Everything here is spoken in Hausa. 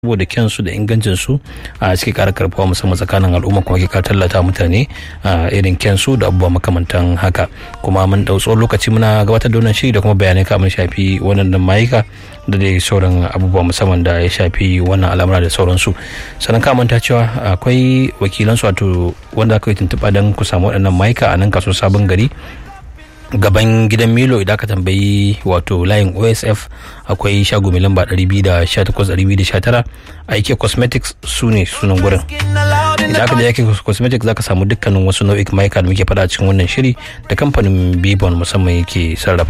saboda kyansu da ingancinsu suke kara karfafa musamman tsakanin al'umma kuma ke kara tallata mutane irin kyansu da abubuwa makamantan haka. Kuma mun dau tsawon lokaci muna gabatar da wannan shiri da kuma bayanai kamar shafi wannan mayuka da dai sauran abubuwa musamman da ya shafi wannan al'amura da sauransu. Sannan ka manta cewa akwai wakilansu wato wanda aka yi tuntuɓa don ku samu waɗannan mayuka a nan kaso Sabon Gari gaban gidan Milo. Idan ka tambayi wato layin OSF akwai shago mai lamba 218-219 aike cosmetics su ne sunan gurin. Idan aka je aike cosmetics zaka samu dukkanin wasu nau'in mayuka da muke faɗa cikin wannan shiri da kamfanin Bibon musamman yake sarrafa.